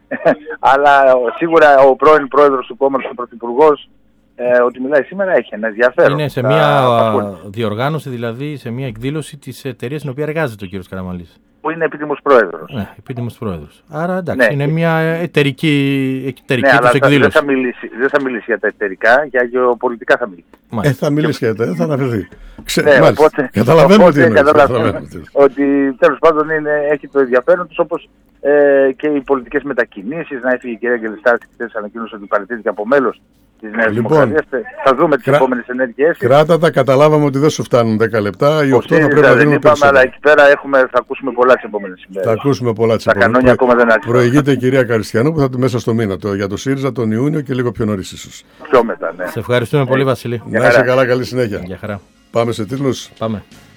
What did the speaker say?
Αλλά σίγουρα ο πρώην πρόεδρος του κόμματος, ο πρωθυπουργός, ότι μιλάει σήμερα έχει ένα ενδιαφέρον. Είναι σε μια διοργάνωση, δηλαδή σε μια εκδήλωση της εταιρείας στην οποία εργάζεται ο κύριος Καραμανλής. Που είναι επίτιμος πρόεδρος. Ναι, επίτιμος πρόεδρος. Άρα εντάξει, είναι μια εταιρική τους εκδήλωση. Δεν θα μιλήσει για τα εταιρικά, για γεωπολιτικά θα μιλήσει. Θα μιλήσει για τα θα αναφερθεί. Καταλαβαίνω ότι τέλος πάντων έχει το ενδιαφέρον τους, όπως και οι πολιτικές μετακινήσεις. Να έφυγε η κυρία Γκελιστάρτη, χθες ανακοίνωσε ότι παραιτήθηκε από μέλος της Νέας Δημοκρατίας. Θα δούμε τις επόμενες ενέργειες. Κράτα τα, καταλάβαμε ότι δεν σου φτάνουν 10 λεπτά. Οι 8 θα πρέπει να δίνουν περισσότερο. Αλλά εκεί πέρα θα ακούσουμε πολλά τις επόμενες ημέρες. Θα ακούσουμε πολλά τις επόμενες. Τα κανόνια ακόμα δεν άρχισαν. Προηγείται η κυρία Καριστιανού που θα τη μέσα στο μήνα. Για το ΣΥΡΙΖΑ τον Ιούνιο και λίγο πιο νωρίς ίσως. Πιο μετά, ναι. Σε ευχαριστούμε πολύ, Βασίλη. Να είσαι καλά, καλή συνέχεια. Για χαρά. Πάμε σε τίτλους. Πάμε.